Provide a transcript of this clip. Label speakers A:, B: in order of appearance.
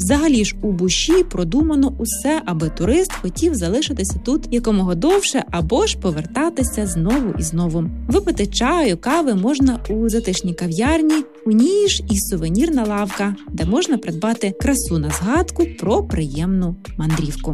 A: Взагалі ж у Буші продумано усе, аби турист хотів залишитися тут якомога довше або ж повертатися знову і знову. Випити чаю, кави можна у затишній кав'ярні, у ній ж і сувенірна лавка, де можна придбати красу на згадку про приємну мандрівку.